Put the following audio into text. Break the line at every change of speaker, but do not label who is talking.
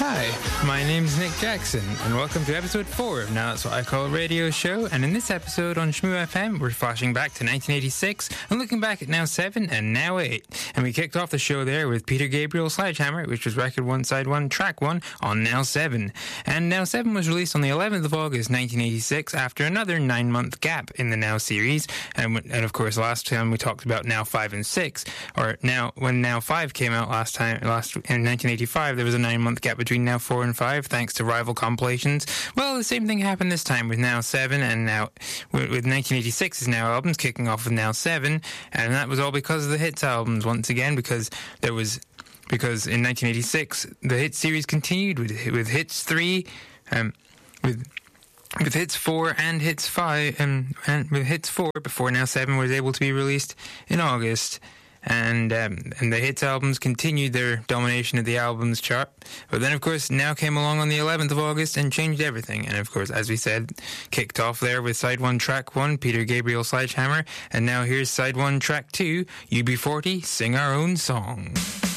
Hi, my name's Nick Jackson, and welcome to episode 4 of Now That's What I Call a Radio Show. And in this episode on Shmoo FM, we're flashing back to 1986 and looking back at Now 7 and Now 8. And we kicked off the show there with Peter Gabriel's Sledgehammer, which was record 1, side 1, track 1 on Now 7. And Now 7 was released on the 11th of August 1986 after another 9-month gap in the Now series. And of course, last time we talked about Now 5 and 6, or now when Now 5 came out last in 1985, there was a 9-month gap between Now 4 and 5 thanks to rival compilations. Well, the same thing happened this time with Now 7 and now with 1986's Now albums kicking off with Now 7, and that was all because of the hits albums once again, because in 1986 the hit series continued with hits 3 with hits 4 and hits 5 and with hits 4 before Now 7 was able to be released in August. And the hits albums continued their domination of the albums chart. But then, of course, Now came along on the 11th of August and changed everything. And, of course, as we said, kicked off there with Side 1, Track 1, Peter Gabriel Sledgehammer. And now here's Side 1, Track 2, UB40, Sing Our Own Song.